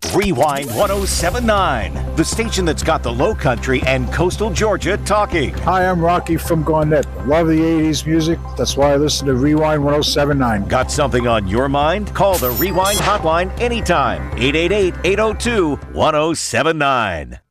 Rewind 1079, the station that's got the Low Country and coastal Georgia talking. Hi, I'm Rocky from Garnett. Love the 80s music. That's why I listen to Rewind 1079. Got something on your mind? Call the Rewind hotline anytime. 888-802-1079.